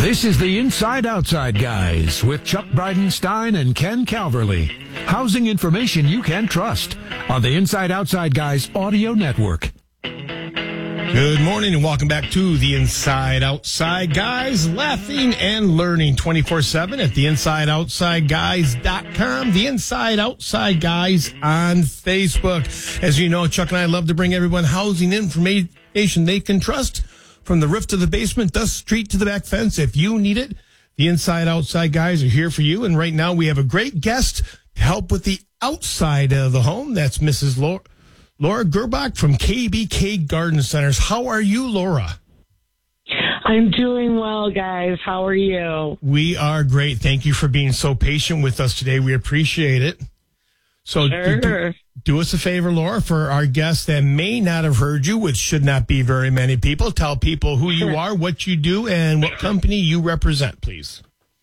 This is the Inside Outside Guys with Chuck Bridenstine and Ken Calverley. Housing information you can trust on the Inside Outside Guys audio network. Good morning and welcome back to the Inside Outside Guys, laughing and learning 24/7 at the InsideOutsideGuys.com, the Inside Outside Guys on Facebook. As you know, Chuck and I love to bring everyone housing information they can trust. From the roof to the basement, the street to the back fence. If you need it, the Inside Outside Guys are here for you. And right now we have a great guest to help with the outside of the home. That's Mrs. Laura Gerbach from KBK Garden Centers. How are you, Laura? I'm doing well, guys. How are you? We are great. Thank you for being so patient with us today. We appreciate it. So Sure. do us a favor, Laura, for our guests that may not have heard you, which should not be very many people. Tell people who you are, what you do, and what company you represent, please.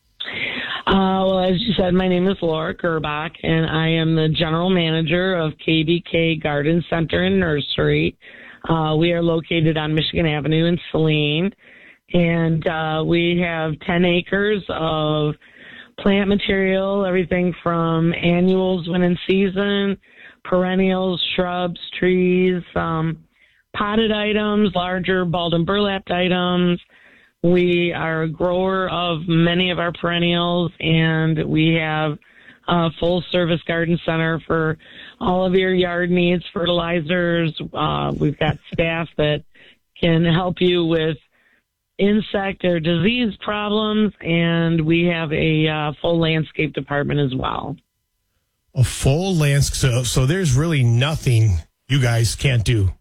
Well, as you said, my name is Laura Gerbach, and I am the general manager of KBK Garden Center and Nursery. We are located on Michigan Avenue in Saline, and we have 10 acres of plant material, everything from annuals, when in season, perennials, shrubs, trees, potted items, larger balled and burlapped items. We are a grower of many of our perennials, and we have a full-service garden center for all of your yard needs, fertilizers. We've got staff that can help you with insect or disease problems, and we have a full landscape department as well. A full landscape. So there's really nothing you guys can't do.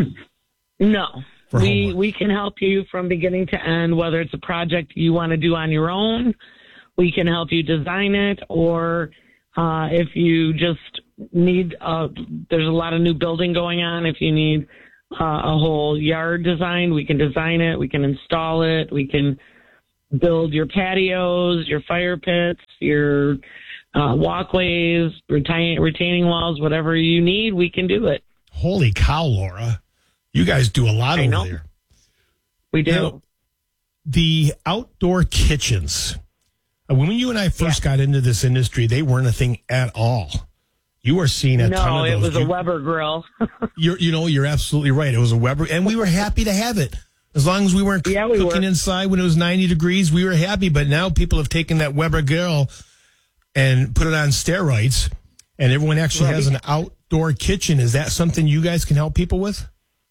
No. For homework. We can help you from beginning to end, whether it's a project you want to do on your own. We can help you design it, or if you just need, there's a lot of new building going on. If you need a whole yard designed, we can design it. We can install it. We can build your patios, your fire pits, your walkways, retaining walls, whatever you need, we can do it. Holy cow, Laura. You guys do a lot over there. We do. Now, the outdoor kitchens. When you and I first got into this industry, they weren't a thing at all. You are seeing a ton of those. No, it was a Weber grill. You're absolutely right. It was a Weber, and we were happy to have it. As long as we weren't cooking inside when it was 90 degrees, we were happy. But now people have taken that Weber grill and put it on steroids, and everyone actually has an outdoor kitchen. Is that something you guys can help people with?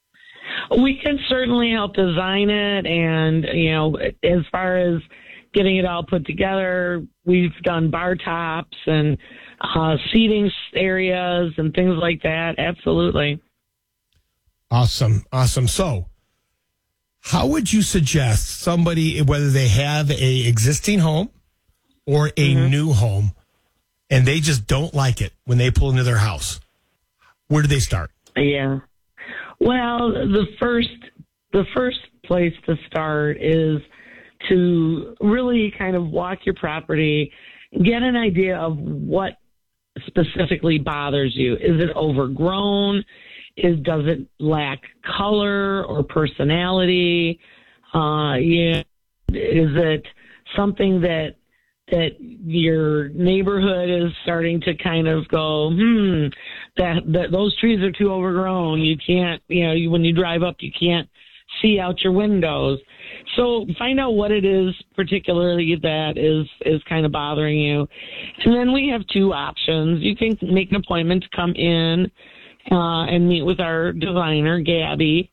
We can certainly help design it, and, as far as getting it all put together, we've done bar tops and seating areas and things like that. Absolutely. Awesome. So how would you suggest somebody, whether they have a existing home or a new home, and they just don't like it when they pull into their house, where do they start? Yeah. Well, the first place to start is to really kind of walk your property, get an idea of what specifically bothers you. Is it overgrown? Does it lack color or personality? Is it something that your neighborhood is starting to kind of go, that those trees are too overgrown. You can't, when you drive up, you can't see out your windows. So find out what it is particularly that is kind of bothering you. And then we have two options. You can make an appointment to come in and meet with our designer, Gabby.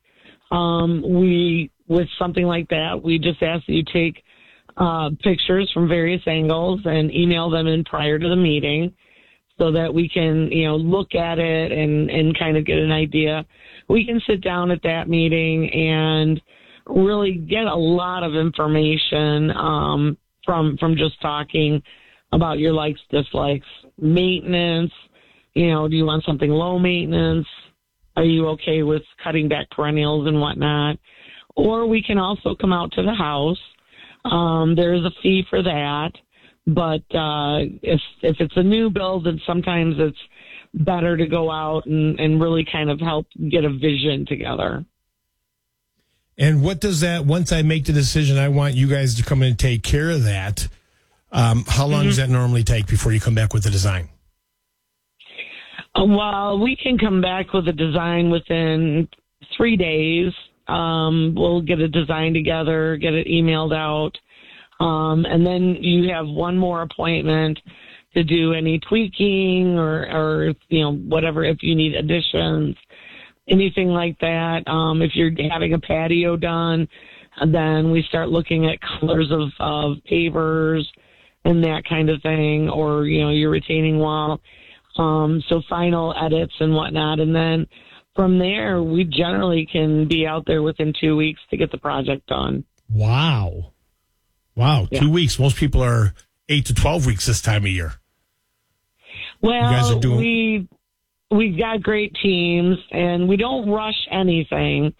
With something like that, we just ask that you take pictures from various angles and email them in prior to the meeting so that we can, look at it and kind of get an idea. We can sit down at that meeting and really get a lot of information from just talking about your likes, dislikes, maintenance. Do you want something low maintenance? Are you okay with cutting back perennials and whatnot? Or we can also come out to the house. There is a fee for that, but if it's a new build, then sometimes it's better to go out and really kind of help get a vision together. And what does that, once I make the decision, I want you guys to come in and take care of that, how long does that normally take before you come back with the design? Well, we can come back with a design within 3 days. We'll get a design together, get it emailed out, and then you have one more appointment to do any tweaking or whatever, if you need additions, anything like that. If you're having a patio done, then we start looking at colors of pavers and that kind of thing, or, your retaining wall. So final edits and whatnot. And then from there, we generally can be out there within 2 weeks to get the project done. Wow. Yeah. 2 weeks. Most people are 8 to 12 weeks this time of year. Well, we've got great teams, and we don't rush anything.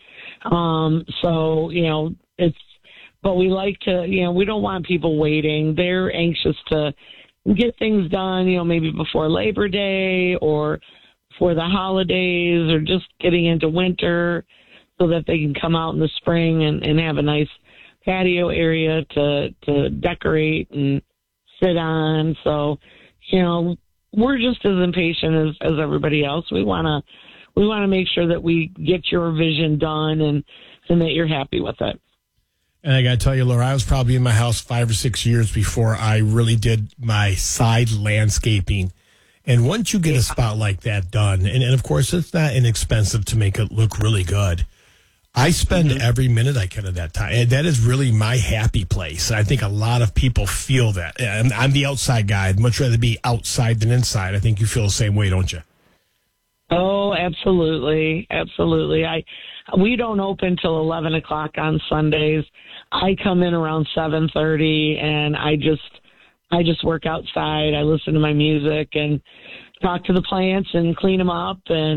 But we like to, we don't want people waiting. They're anxious to get things done, maybe before Labor Day or for the holidays, or just getting into winter so that they can come out in the spring and have a nice patio area to decorate and sit on. So, we're just as impatient as everybody else. We want to make sure that we get your vision done and that you're happy with it. And I got to tell you, Laura, I was probably in my house 5 or 6 years before I really did my side landscaping. And once you get a spot like that done, and of course, it's not inexpensive to make it look really good. I spend every minute I can of that time. And that is really my happy place. I think a lot of people feel that. And I'm the outside guy. I'd much rather be outside than inside. I think you feel the same way, don't you? Oh, absolutely. Absolutely. We don't open till 11 o'clock on Sundays. I come in around 7:30 and I just work outside. I listen to my music and talk to the plants and clean them up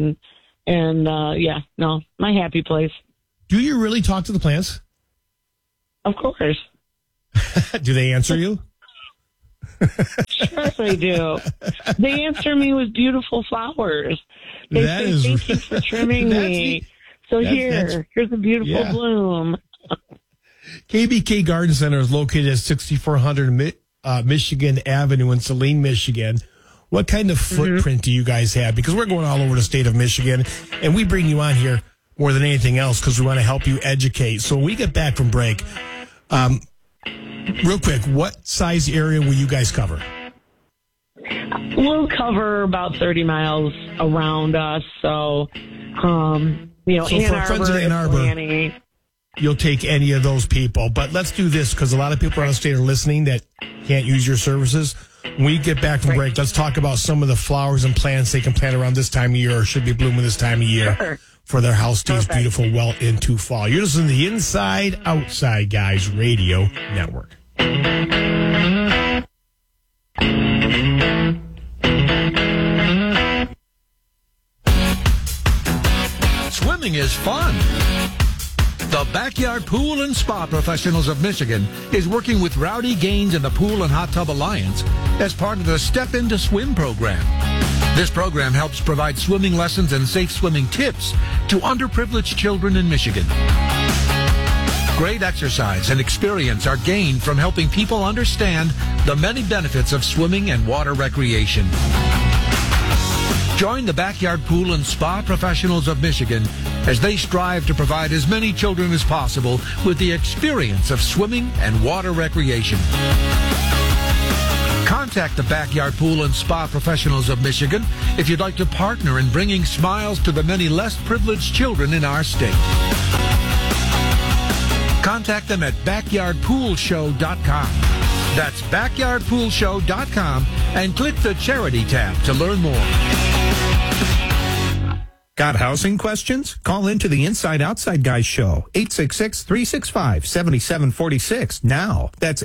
my happy place. Do you really talk to the plants? Of course. Do they answer you? Sure they do. They answer me with beautiful flowers. They say, thank you for trimming me. So here's a beautiful bloom. KBK Garden Center is located at 6400 Michigan Avenue in Saline, Michigan. What kind of footprint do you guys have? Because we're going all over the state of Michigan, and we bring you on here more than anything else because we want to help you educate. So when we get back from break, real quick, what size area will you guys cover? We'll cover about 30 miles around us. So, so for friends in Ann Arbor, you'll take any of those people. But let's do this because a lot of people around the state are listening that can't use your services. When we get back from break, let's talk about some of the flowers and plants they can plant around this time of year or should be blooming this time of year for their house stays beautiful well into fall. You're listening to the Inside Outside Guys Radio Network. Swimming is fun. The Backyard Pool and Spa Professionals of Michigan is working with Rowdy Gaines and the Pool and Hot Tub Alliance as part of the Step Into Swim program. This program helps provide swimming lessons and safe swimming tips to underprivileged children in Michigan. Great exercise and experience are gained from helping people understand the many benefits of swimming and water recreation. Join the Backyard Pool and Spa Professionals of Michigan as they strive to provide as many children as possible with the experience of swimming and water recreation. Contact the Backyard Pool and Spa Professionals of Michigan if you'd like to partner in bringing smiles to the many less privileged children in our state. Contact them at backyardpoolshow.com. That's backyardpoolshow.com and click the charity tab to learn more. Got housing questions? Call into the Inside Outside Guys show, 866-365-7746 now. That's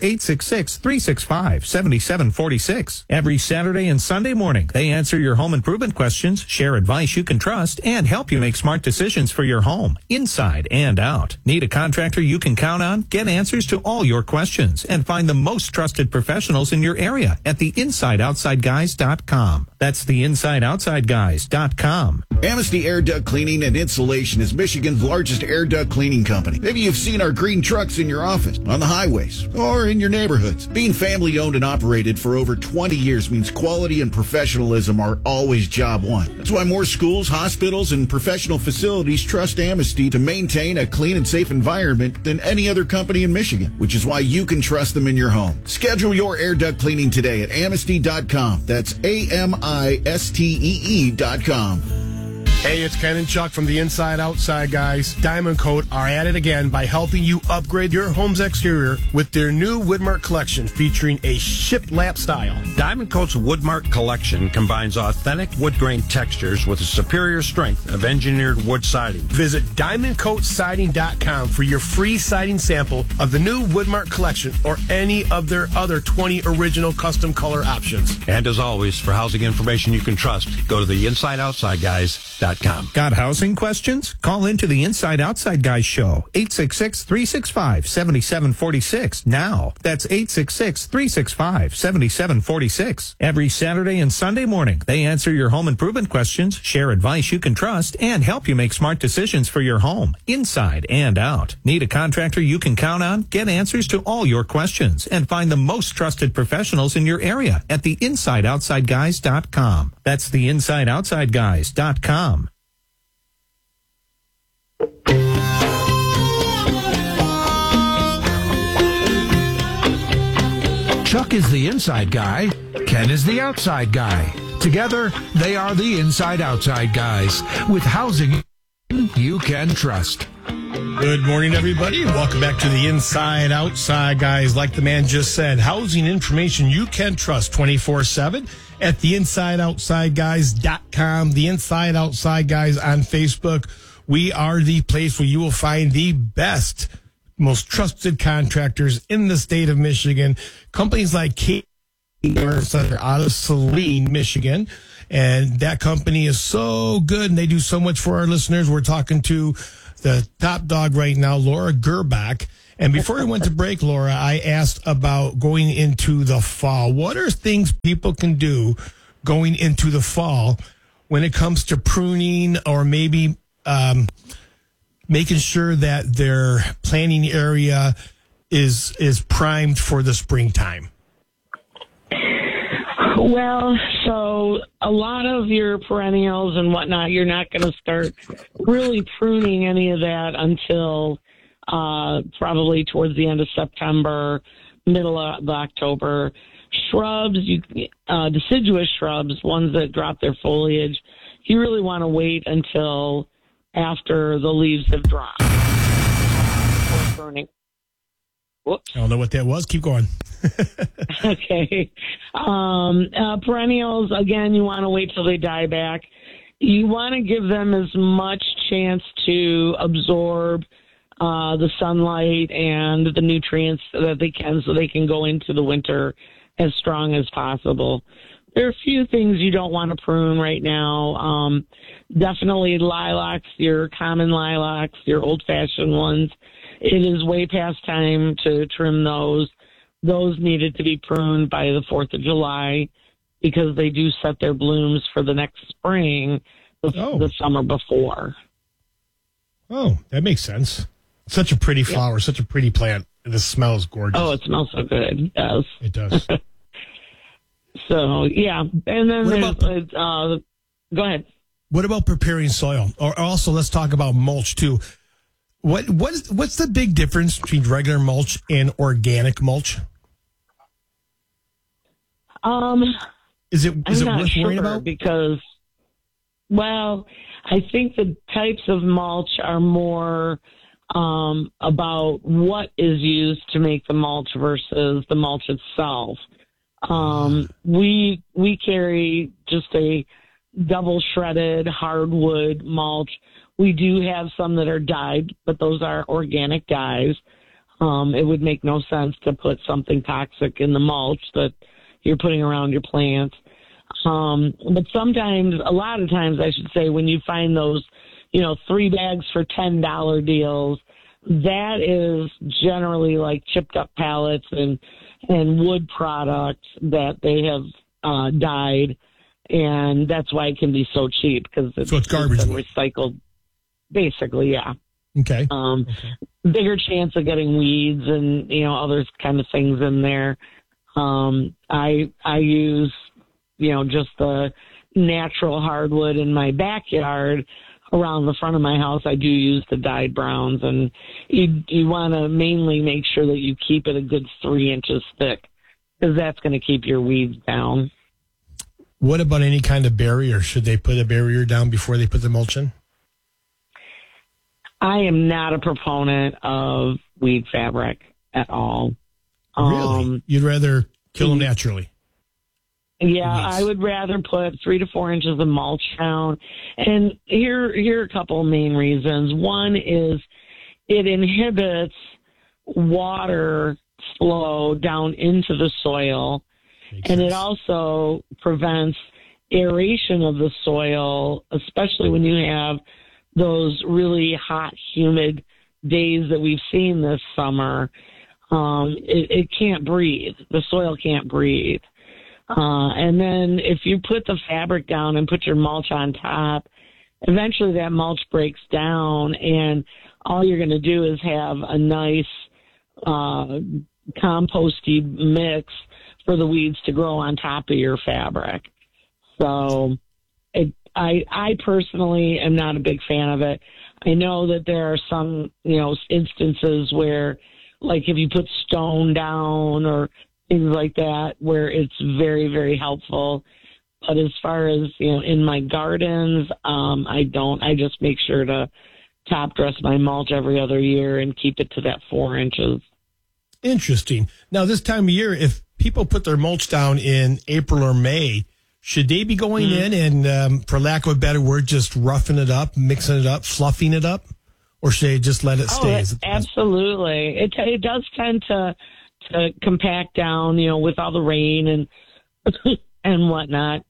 866-365-7746. Every Saturday and Sunday morning, they answer your home improvement questions, share advice you can trust, and help you make smart decisions for your home, inside and out. Need a contractor you can count on? Get answers to all your questions and find the most trusted professionals in your area at theinsideoutsideguys.com. That's theinsideoutsideguys.com. Amnesty Air Duct Cleaning and Insulation is Michigan's largest air duct cleaning company. Maybe you've seen our green trucks in your office, on the highways, or in your neighborhoods. Being family owned and operated for over 20 years means quality and professionalism are always job one. That's why more schools, hospitals, and professional facilities trust Amnesty to maintain a clean and safe environment than any other company in Michigan, which is why you can trust them in your home. Schedule your air duct cleaning today at amnesty.com. That's AMISTEE.com. Hey, it's Ken and Chuck from the Inside Outside Guys. Diamond Coat are at it again by helping you upgrade your home's exterior with their new Woodmark collection featuring a shiplap style. Diamond Coat's Woodmark collection combines authentic wood grain textures with a superior strength of engineered wood siding. Visit diamondcoatsiding.com for your free siding sample of the new Woodmark collection or any of their other 20 original custom color options. And as always, for housing information you can trust, go to the InsideOutsideGuys.com. Got housing questions? Call into the Inside Outside Guys show, 866-365-7746 now. That's 866-365-7746. Every Saturday and Sunday morning, they answer your home improvement questions, share advice you can trust, and help you make smart decisions for your home, inside and out. Need a contractor you can count on? Get answers to all your questions and find the most trusted professionals in your area at the InsideOutsideGuys.com. That's the InsideOutsideGuys.com. Chuck is the inside guy. Ken is the outside guy. Together, they are the Inside Outside Guys with housing you can trust. Good morning, everybody. Welcome back to the Inside Outside Guys. Like the man just said, housing information you can trust 24/7 at the InsideOutsideGuys.com. The Inside Outside Guys on Facebook. We are the place where you will find the best, most trusted contractors in the state of Michigan. Companies like Kate are out of Saline, Michigan. And that company is so good and they do so much for our listeners. We're talking to the top dog right now, Laura Gerbach. And before we went to break, Laura, I asked about going into the fall. What are things people can do going into the fall when it comes to pruning or maybe making sure that their planting area is primed for the springtime? Well, so a lot of your perennials and whatnot, you're not going to start really pruning any of that until probably towards the end of September, middle of October. Shrubs, deciduous shrubs, ones that drop their foliage, you really want to wait until after the leaves have dropped. Burning. Whoops. I don't know what that was. Keep going. Okay. Perennials, again, you want to wait till they die back. You want to give them as much chance to absorb the sunlight and the nutrients that they can so they can go into the winter as strong as possible. There are a few things you don't want to prune right now. Definitely lilacs, your common lilacs, your old-fashioned ones. It is way past time to trim those. Those needed to be pruned by the 4th of July because they do set their blooms for the next spring, the summer before. Oh, that makes sense. Such a pretty flower, such a pretty plant. The smell is gorgeous. Oh, it smells so good. Yes. It does. So, yeah. And then go ahead. What about preparing soil? Or also, let's talk about mulch, too. What's the big difference between regular mulch and organic mulch? Is it worth worrying about? Because, well, I think the types of mulch are more about what is used to make the mulch versus the mulch itself. We carry just a double shredded hardwood mulch. We do have some that are dyed, but those are organic dyes. It would make no sense to put something toxic in the mulch that you're putting around your plants. But sometimes, a lot of times, I should say, when you find those, 3 bags for $10 deals, that is generally like chipped up pallets and wood products that they have dyed and that's why it can be so cheap, because So it's garbage been wood. recycled. Basically, yeah. Okay. Bigger chance of getting weeds and other kind of things in there. I use just the natural hardwood in my backyard. Around the front of my house, I do use the dyed browns, and you want to mainly make sure that you keep it a good 3 inches thick, because that's going to keep your weeds down. What about any kind of barrier? Should they put a barrier down before they put the mulch in? I am not a proponent of weed fabric at all. Really? You'd rather kill them naturally? Yeah, Weeds. I would rather put 3 to 4 inches of mulch down. And here are a couple of main reasons. One is it inhibits water flow down into the soil. And it also prevents aeration of the soil, especially when you have those really hot, humid days that we've seen this summer. It can't breathe. The soil can't breathe. And then if you put the fabric down and put your mulch on top, eventually that mulch breaks down, and all you're going to do is have a nice composty mix for the weeds to grow on top of your fabric. So I personally am not a big fan of it. I know that there are some, instances where, like if you put stone down or things like that, where it's very, very helpful. But as far as, in my gardens, I don't. I just make sure to top dress my mulch every other year and keep it to that 4 inches. Interesting. Now, this time of year, if people put their mulch down in April or May, should they be going in and, for lack of a better word, just roughing it up, mixing it up, fluffing it up? Or should they just let it stay? Absolutely. It does tend to compact down, with all the rain and whatnot.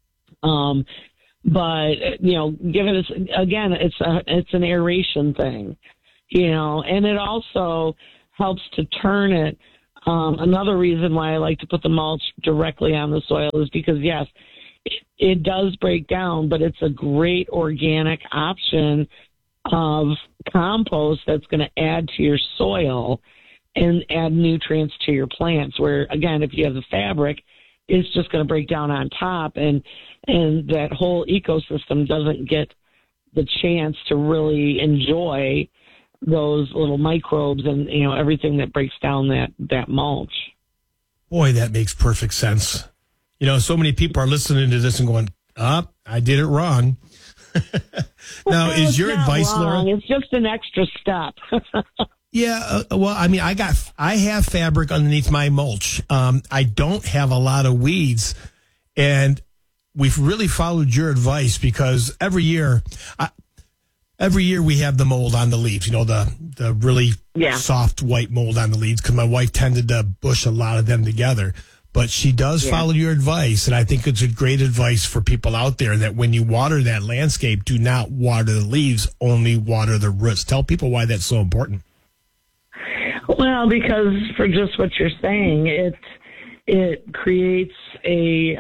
But given it's an aeration thing, and it also helps to turn it. Another reason why I like to put the mulch directly on the soil is because, yes, it does break down, but it's a great organic option of compost that's going to add to your soil and add nutrients to your plants, where, again, if you have the fabric, it's just going to break down on top, and that whole ecosystem doesn't get the chance to really enjoy those little microbes and, everything that breaks down that mulch. Boy, that makes perfect sense. So many people are listening to this and going, I did it wrong. Now, is your advice, wrong. Laura? It's just an extra step. Yeah, well, I mean, I have fabric underneath my mulch. I don't have a lot of weeds, and we've really followed your advice, because every year we have the mold on the leaves. The really soft white mold on the leaves, because my wife tended to bush a lot of them together. But she does follow your advice, and I think it's a great advice for people out there that when you water that landscape, do not water the leaves, only water the roots. Tell people why that's so important. Well, because for just what you're saying, it creates a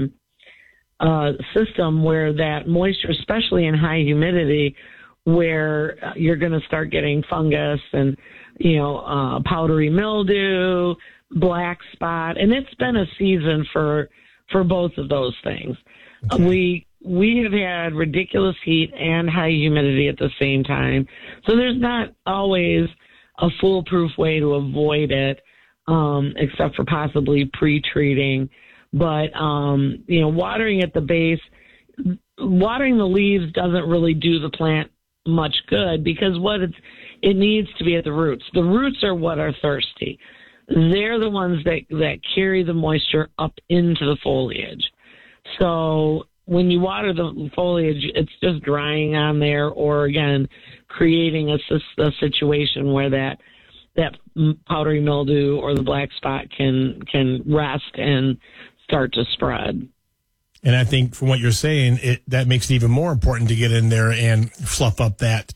system where that moisture, especially in high humidity, where you're going to start getting fungus and powdery mildew, black spot, and it's been a season for both of those things. Okay. We have had ridiculous heat and high humidity at the same time, so there's not always a foolproof way to avoid it, except for possibly pre-treating. But watering at the base, watering the leaves doesn't really do the plant much good, because it needs to be at the roots. The roots are what are thirsty. They're the ones that carry the moisture up into the foliage. So when you water the foliage, it's just drying on there, or again, creating a situation where that powdery mildew or the black spot can rest and start to spread. And I think from what you're saying, that makes it even more important to get in there and fluff up that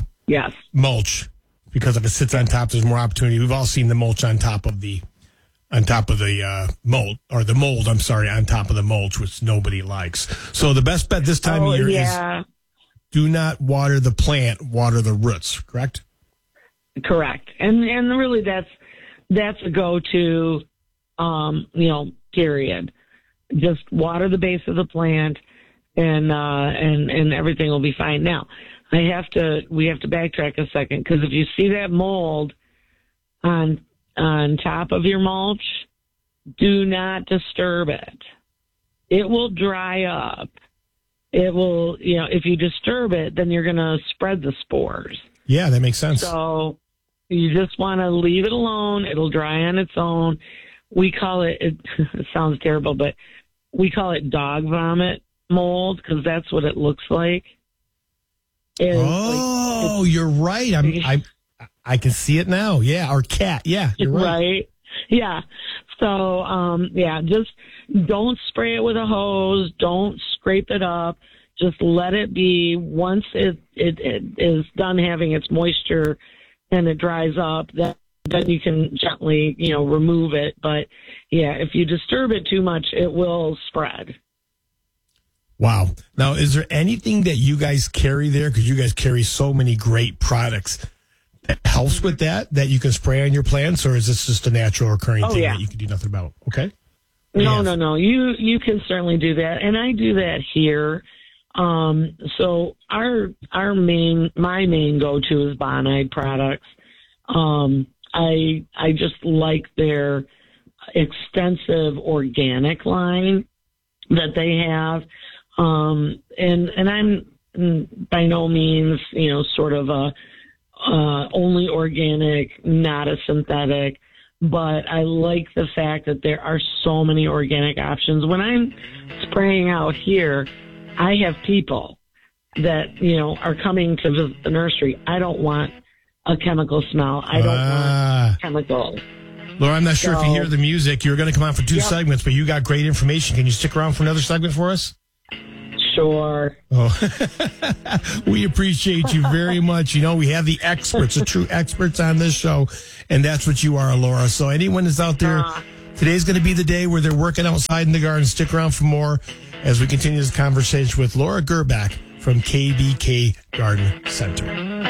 mulch, because if it sits on top, there's more opportunity. We've all seen the mulch on top of the on top of the mold, or the mold, I'm sorry, on top of the mulch, which nobody likes. So the best bet this time of year is do not water the plant, water the roots, correct? Correct. And really that's a go-to, period. Just water the base of the plant and everything will be fine. Now, we have to backtrack a second, because if you see that mold on top of your mulch, do not disturb it. It will dry up. It will, if you disturb it, then you're going to spread the spores. Yeah, that makes sense. So you just want to leave it alone. It'll dry on its own. We call it sounds terrible, but we call it dog vomit mold, because that's what it looks like. You're right. I can see it now. Yeah, or cat. Yeah, you're right. Right. Yeah. So, just don't spray it with a hose. Don't scrape it up. Just let it be. Once it is done having its moisture and it dries up, then you can gently, remove it. But yeah, if you disturb it too much, it will spread. Wow. Now, is there anything that you guys carry there? Because you guys carry so many great products that helps with that you can spray on your plants, or is this just a natural occurring thing that you can do nothing about? Okay. No. You can certainly do that. And I do that here. So my main go-to is Bonide products. I just like their extensive organic line that they have. And I'm by no means, sort of a only organic, not a synthetic, but I like the fact that there are so many organic options. When I'm spraying out here, I have people that, are coming to visit the nursery. I don't want a chemical smell. I don't want chemicals. Laura, I'm not sure if you hear the music. You're going to come on for 2 segments, but you got great information. Can you stick around for another segment for us? Sure. Oh, we appreciate you very much. We have the experts, the true experts on this show, and that's what you are, Laura. So anyone that's out there, today's going to be the day where they're working outside in the garden. Stick around for more as we continue this conversation with Laura Gerbach from KBK Garden Center.